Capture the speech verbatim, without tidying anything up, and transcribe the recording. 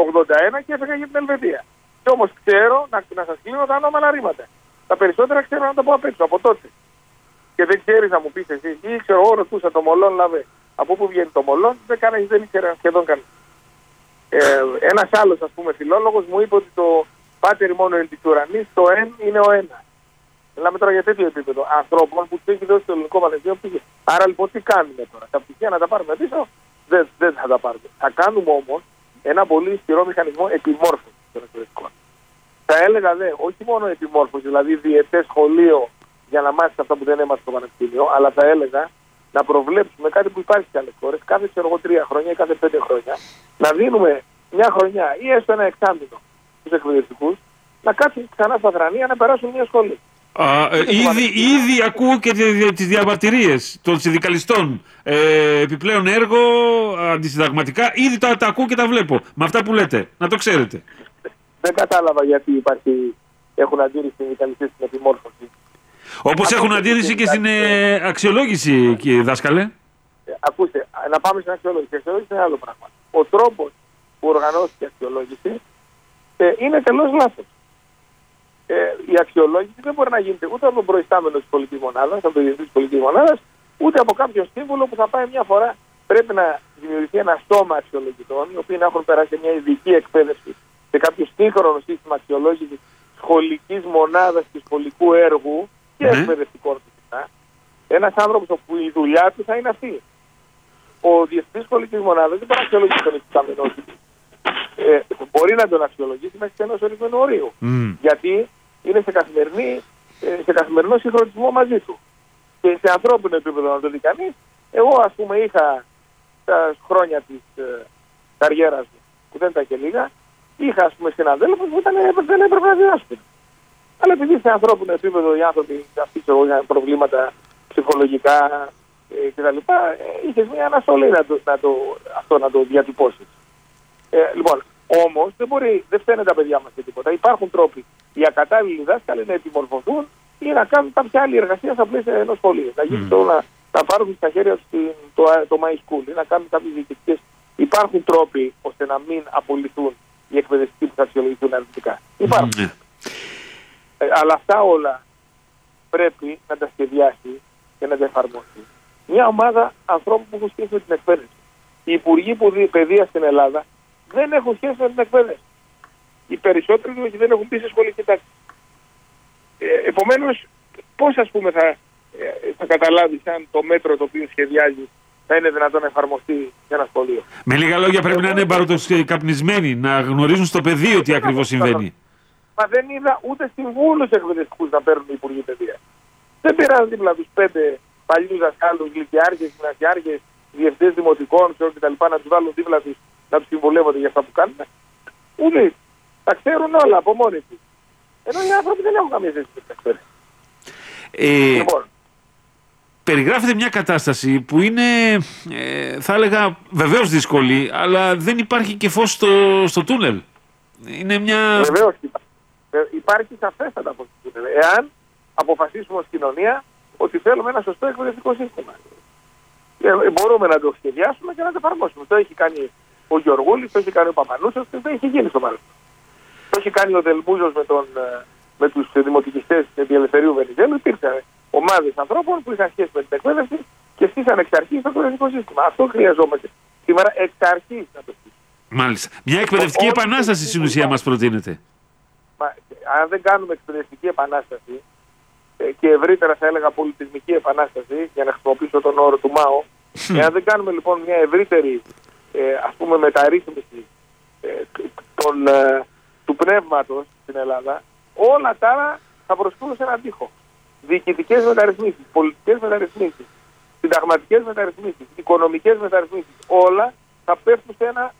ογδόντα ένα και έφεγα για την Ελβετία. Και όμως ξέρω να, να σας κλείνω τα ανώμαλα ρήματα. Τα περισσότερα ξέρω να τα πω απ' έξω από τότε. Και δεν ξέρεις να μου πεις εσύ, ή ξέρω εγώ ρωτούσα το μολόν λαβέ. Από πού βγαίνει το μολόν, δεν, κανένα, δεν ήξερα σχεδόν κανένα. Ε, ένας άλλος ας πούμε φιλόλογος μου είπε ότι το πάτερ μόνο εν της ουρανής, το εν είναι ο ένα. Μιλάμε τώρα για τέτοιο επίπεδο ανθρώπων που του έχει δώσει το ελληνικό πανεπιστήμιο πήγε. Άρα λοιπόν τι κάνουμε τώρα, τα πτυχία να τα πάρουμε πίσω, δεν, δεν θα τα πάρουμε. Θα κάνουμε όμως ένα πολύ ισχυρό μηχανισμό επιμόρφωσης των εκπαιδευτικών. Θα έλεγα δε, όχι μόνο επιμόρφωση, δηλαδή διετές σχολείο για να μάθεις αυτά που δεν έμαθες στο πανεπιστήμιο, αλλά θα έλεγα να προβλέψουμε κάτι που υπάρχει σε άλλες χώρες, κάθε ξέρω εγώ τρία χρόνια ή κάθε πέντε χρόνια, να δίνουμε μια χρονιά ή έστω ένα εξάμηνο στους εκπαιδευτικούς να κάτσουν ξανά στα δρανία να περάσουν μια σχολή. Α, ε, ήδη, ήδη ακούω και τις διαμαρτυρίες των συνδικαλιστών. Ε, επιπλέον έργο, αντισυνταγματικά, ήδη τα, τα ακούω και τα βλέπω. Με αυτά που λέτε, να το ξέρετε. Δεν κατάλαβα γιατί υπάρχει, έχουν αντίρρηση οι συνδικαλιστές στην επιμόρφωση. Όπως έχουν αντίρρηση και στην ε, αξιολόγηση, κύριε δάσκαλε. Ε, ακούστε, να πάμε στην αξιολόγηση. Η αξιολόγηση είναι άλλο πράγμα. Ο τρόπος που οργανώθηκε η αξιολόγηση ε, είναι τελώς λάθος. Ε, η αξιολόγηση δεν μπορεί να γίνεται ούτε από τον προϊστάμενο της πολιτικής μονάδας, από τον διευθυντή της πολιτικής μονάδας, ούτε από κάποιον σύμβουλο που θα πάει μια φορά. Πρέπει να δημιουργηθεί ένα στόμα αξιολογητών, οι οποίοι να έχουν περάσει μια ειδική εκπαίδευση σε κάποιο σύγχρονο σύστημα αξιολόγησης σχολικής μονάδας και σχολικού έργου και ναι. εκπαιδευτικών φυσικά. Ένας άνθρωπος όπου η δουλειά του θα είναι αυτή. Ο διευθυντής σχολικής μονάδας δεν μπορεί να αξιολογήσει τον υφιστάμενο του. Ε, μπορεί να τον αξιολογήσει μέχρι και ενός ορισμένου ορίου. Mm. Γιατί είναι σε, καθημερινή, σε καθημερινό συγχρονισμό μαζί του. Και σε ανθρώπινο επίπεδο να το δει κανείς, εγώ ας πούμε είχα τα χρόνια της ε, καριέρας μου, που δεν ήταν και λίγα, είχα ας πούμε συναδέλφους που ήταν, δεν έπρεπε να διδάσκουν. Αλλά επειδή σε ανθρώπινο επίπεδο οι άνθρωποι αυτοί είχαν προβλήματα ψυχολογικά ε, κτλ. Ε, είχες μια αναστολή να το, να το, αυτό να το διατυπώσεις. Ε, λοιπόν, όμως δεν, μπορεί, δεν φταίνε τα παιδιά μας και τίποτα. Υπάρχουν τρόποι οι ακατάλληλοι δάσκαλοι να επιμορφωθούν ή να κάνουν κάποια άλλη εργασία στα πλαίσια ενός σχολείου. Να, mm. το, να, να πάρουν στα χέρια τους το, το My School ή να κάνουν κάποιες διοικητικές. Υπάρχουν τρόποι ώστε να μην απολυθούν οι εκπαιδευτικοί που θα αξιολογηθούν αρνητικά. Υπάρχουν. Mm. Ε, αλλά αυτά όλα πρέπει να τα σχεδιάσει και να τα εφαρμόσει μια ομάδα ανθρώπων που έχουν σχέση με την εκπαίδευση. Οι υπουργοί παιδείας στην Ελλάδα δεν έχουν σχέση με την εκπαίδευση. Οι περισσότεροι δηλαδή δεν έχουν πει σε σχολική τάξη. Ε, επομένως, πώς ας πούμε θα, ε, θα καταλάβεις αν το μέτρο το οποίο σχεδιάζει θα είναι δυνατόν να εφαρμοστεί σε ένα σχολείο. Με λίγα λόγια πρέπει να είναι παροτοσκαπνισμένοι, να γνωρίζουν στο πεδίο τι ακριβώς συμβαίνει. Μα δεν είδα ούτε συμβούλους εκπαιδευτικούς να παίρνουν οι υπουργοί παιδείας. Δεν πήραν δίπλα τους πέντε παλιούς δασκάλους, γλυκιάρχες, γυμνασιάρχες, διευθυντές δημοτικών κτλ. Να τους βάλουν δίπλα τους να τους συμβουλεύονται για αυτά που κάνουν. Ούτε τα ξέρουν όλα από μόνοι τους. Ενώ οι άνθρωποι δεν έχουν καμία σχέση με την εκπαίδευση. Ε, λοιπόν. Περιγράφεται μια κατάσταση που είναι, ε, θα έλεγα, βεβαίως δύσκολη, αλλά δεν υπάρχει και φως στο, στο τούνελ. Είναι μια... Βεβαίως υπάρχει. Υπάρχει σαφέστατα φως στο τούνελ. Εάν αποφασίσουμε ως κοινωνία ότι θέλουμε ένα σωστό εκπαιδευτικό σύστημα. Ε, μπορούμε να το σχεδιάσουμε και να το εφαρμόσουμε. Το έχει κάνει ο Γεωργούλης, το έχει κάνει ο Παπανούσος και το έχει γίνει στο παρελθόν. Το έχει κάνει ο Δελμούζος με, τον, με τους δημοτικιστές του Ελευθερίου Βενιζέλου. Υπήρξαν ομάδες ανθρώπων που είχαν σχέση με την εκπαίδευση και στήσαν εξ αρχής το εκπαιδευτικό σύστημα. Αυτό χρειαζόμαστε σήμερα εξ αρχής να το στήσουμε. Μάλιστα. Μια εκπαιδευτική ο, επανάσταση στην ουσία μας προτείνεται. Μα, αν δεν κάνουμε εκπαιδευτική επανάσταση και ευρύτερα θα έλεγα πολιτισμική επανάσταση, για να χρησιμοποιήσω τον όρο του Μάο, εάν δεν κάνουμε λοιπόν μια ευρύτερη ε, ας πούμε μεταρρύθμιση ε, των, ε, του πνεύματος στην Ελλάδα, όλα τα άλλα θα προσκρούν σε έναν τοίχο. Διοικητικές μεταρρυθμίσεις, πολιτικές μεταρρυθμίσεις, συνταγματικές μεταρρυθμίσεις, οικονομικές μεταρρυθμίσεις, όλα θα πέφτουν σε ένα